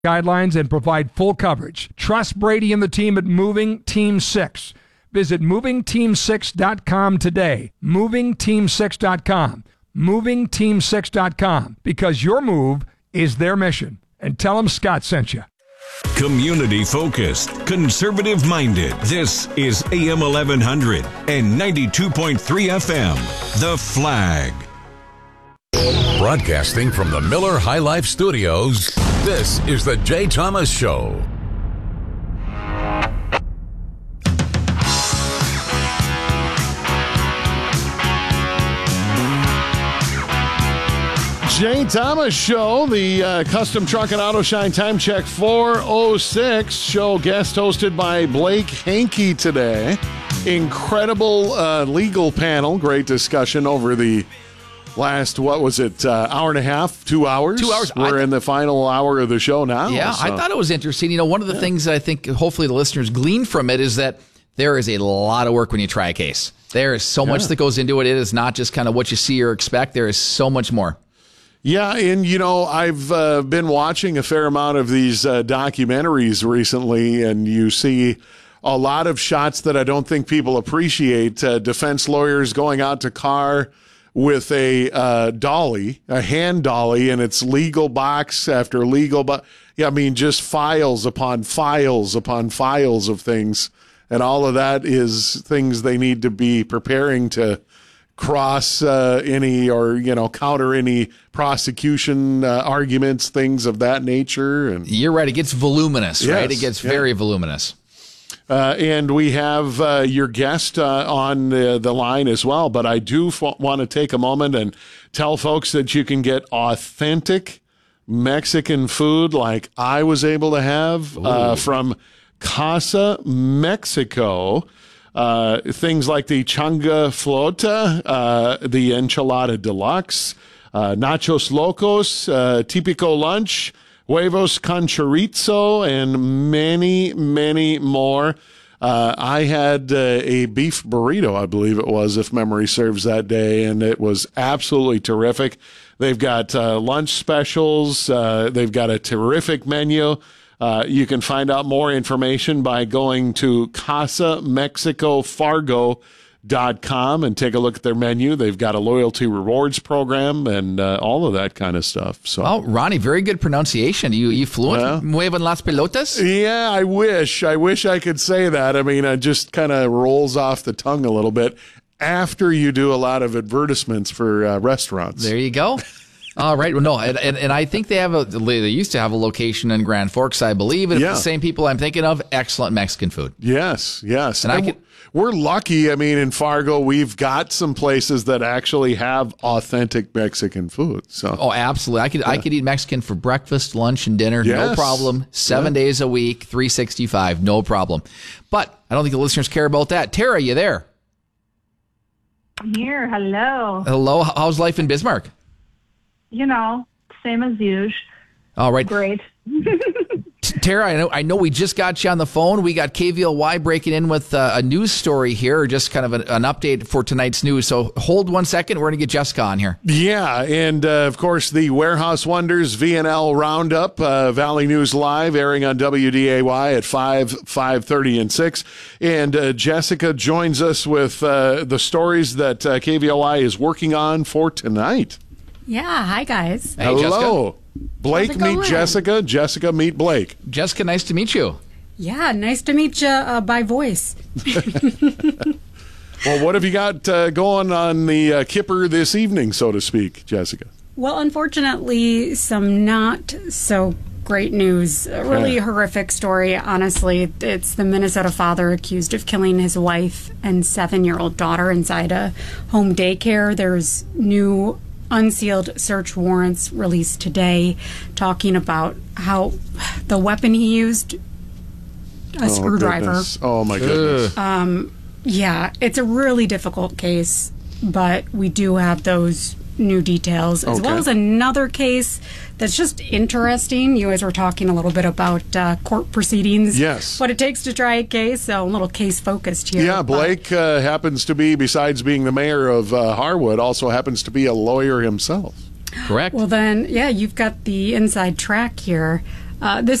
guidelines and provide full coverage. Trust Brady and the team at Moving Team 6. Visit movingteam6.com today. Movingteam6.com. Movingteam6.com. Because your move is their mission. And tell them Scott sent you. Community focused, conservative minded. This is AM 1100 and 92.3 FM. The Flag. Broadcasting from the Miller High Life Studios, this is the Jay Thomas Show. Jay Thomas Show, the Custom Truck and Auto Shine Time Check 406 show, guest hosted by Blake Hankey today. Incredible legal panel, great discussion over the last, hour and a half, 2 hours? 2 hours. We're in the final hour of the show now. Yeah, so. I thought it was interesting. You know, one of the things that I think hopefully the listeners glean from it is that there is a lot of work when you try a case. There is so much that goes into it. It is not just kind of what you see or expect. There is so much more. Yeah, and you know, I've been watching a fair amount of these documentaries recently, and you see a lot of shots that I don't think people appreciate. Defense lawyers going out to car with a dolly, a hand dolly, and it's legal box after legal box. Yeah, I mean, just files upon files upon files of things, and all of that is things they need to be preparing to cross any or, you know, counter any prosecution arguments, things of that nature. And you're right. It gets voluminous, yes, right? It gets very voluminous. And we have your guest on the line as well. But I do want to take a moment and tell folks that you can get authentic Mexican food like I was able to have from Casa Mexico. Things like the changa flota, the enchilada deluxe, nachos locos, típico lunch, huevos con chorizo, and many, many more. I had a beef burrito, I believe it was, if memory serves, that day, and it was absolutely terrific. They've got lunch specials. They've got a terrific menu. You can find out more information by going to CasaMexicoFargo.com and take a look at their menu. They've got a loyalty rewards program and all of that kind of stuff. So, oh, Ronnie, very good pronunciation. You fluent? Muevan las pelotas? Yeah, I wish I could say that. I mean, it just kind of rolls off the tongue a little bit after you do a lot of advertisements for restaurants. There you go. All right. Well, no, and I think they used to have a location in Grand Forks, I believe. And if it's the same people I'm thinking of, excellent Mexican food. Yes. And we're lucky. I mean, in Fargo, we've got some places that actually have authentic Mexican food. So, oh, absolutely. I could eat Mexican for breakfast, lunch, and dinner. Yes. No problem. 7 days a week, 365, no problem. But I don't think the listeners care about that. Tara, you there? I'm here. Hello. Hello. How's life in Bismarck? You know, same as usual. All right. Great. Tara, I know we just got you on the phone. We got KVLY breaking in with a news story here, or just kind of an update for tonight's news. So hold 1 second. We're going to get Jessica on here. Yeah, and of course, the Warehouse Wonders VNL Roundup, Valley News Live, airing on WDAY at 5:30, and 6. And Jessica joins us with the stories that KVLY is working on for tonight. Yeah, hi guys. Hey, hello. Jessica. Blake meet Jessica. Jessica meet Blake. Jessica, nice to meet you. Yeah, nice to meet you by voice. Well, what have you got going on the Kipper this evening, so to speak, Jessica? Well, unfortunately, some not so great news. A really horrific story, honestly. It's the Minnesota father accused of killing his wife and 7-year-old daughter inside a home daycare. There's new unsealed search warrants released today talking about how the weapon he used, a screwdriver. Goodness. Oh, my goodness. Yeah, it's a really difficult case, but we do have those new details, as well as another case that's just interesting. You guys were talking a little bit about court proceedings. Yes. What it takes to try a case, so a little case focused here. Yeah, Blake happens to be, besides being the mayor of Harwood, also happens to be a lawyer himself. Correct. Well then, yeah, you've got the inside track here. This